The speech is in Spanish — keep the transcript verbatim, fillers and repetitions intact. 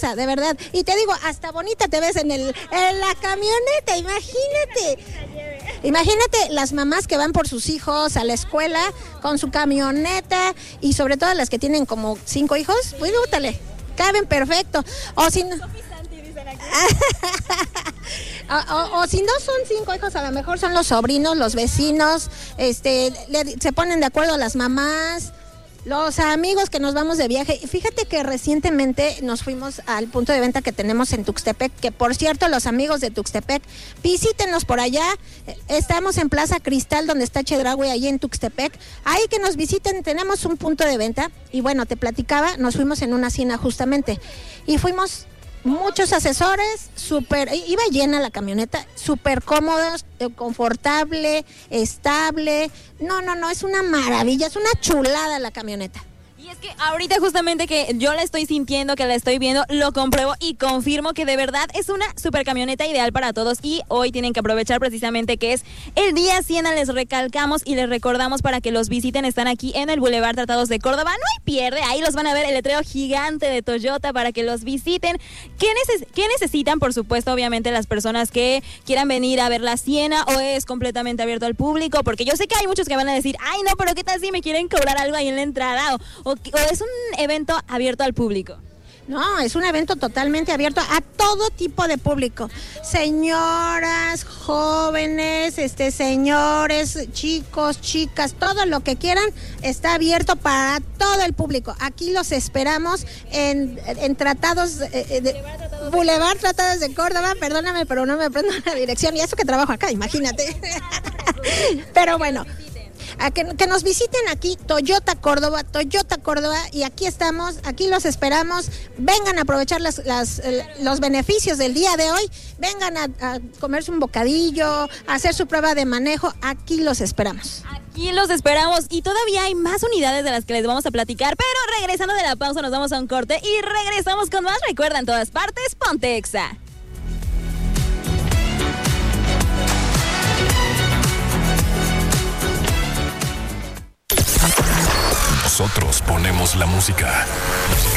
hermosa, de verdad. Y te digo, hasta bonita te ves en el en la camioneta, imagínate. Imagínate las mamás que van por sus hijos a la escuela con su camioneta y sobre todo las que tienen como cinco hijos, pues útale, caben perfecto. O si no... o, o, o si no son cinco hijos, a lo mejor son los sobrinos, los vecinos, este, le, se ponen de acuerdo las mamás, los amigos que nos vamos de viaje. Fíjate que recientemente nos fuimos al punto de venta que tenemos en Tuxtepec, que por cierto, los amigos de Tuxtepec, visítenos por allá. Estamos en Plaza Cristal, donde está Chedraui, ahí en Tuxtepec. Ahí que nos visiten, tenemos un punto de venta. Y bueno, te platicaba, nos fuimos en una cena justamente. Y fuimos muchos asesores, súper, iba llena la camioneta, súper cómodos, confortable, estable. No, no, no, es una maravilla, es una chulada la camioneta. Y es que ahorita justamente que yo la estoy sintiendo, que la estoy viendo, lo compruebo y confirmo que de verdad es una super camioneta ideal para todos y hoy tienen que aprovechar precisamente que es el día Siena. Les recalcamos y les recordamos para que los visiten. Están aquí en el Boulevard Tratados de Córdoba, no hay pierde, ahí los van a ver, el letrero gigante de Toyota para que los visiten. ¿Qué, neces- qué necesitan? Por supuesto, obviamente las personas que quieran venir a ver la Siena, o es completamente abierto al público, porque yo sé que hay muchos que van a decir, ay no, pero qué tal si me quieren cobrar algo ahí en la entrada, o O, o es un evento abierto al público. No, es un evento totalmente abierto a todo tipo de público. Señoras, jóvenes, este, señores, chicos, chicas, todo lo que quieran está abierto para todo el público. Aquí los esperamos en, en Tratados, eh, de, Boulevard Tratados de Córdoba. Perdóname, pero no me aprendo la dirección. Y eso que trabajo acá, imagínate. Pero bueno. A que, que nos visiten aquí, Toyota Córdoba, Toyota Córdoba, y aquí estamos, aquí los esperamos. Vengan a aprovechar las, las, los beneficios del día de hoy, vengan a, a comerse un bocadillo, a hacer su prueba de manejo, aquí los esperamos. Aquí los esperamos y todavía hay más unidades de las que les vamos a platicar, pero regresando de la pausa nos vamos a un corte y regresamos con más. Recuerda, en todas partes, ponte Exa. Nosotros ponemos la música.